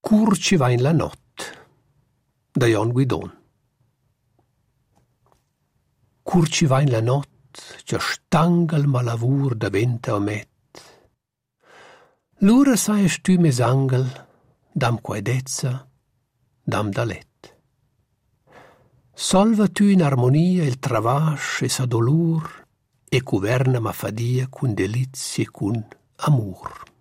Cur ci va in la not, da Jon Guidon. Cur ci va in la not, già stanga il malavur da venta omet. L'ura saies tu mes angel, dam quaedezza, dam da let. Solva tu in armonia il travasce e sa dolur, e governa ma fadia cun delizie e cun amur.